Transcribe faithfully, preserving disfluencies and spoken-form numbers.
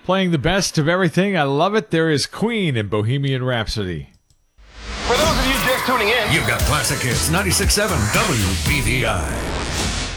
Playing the best of everything. I love it. There is Queen in Bohemian Rhapsody. For those of you just tuning in, you've got Classic Hits ninety-six point seven W B V I.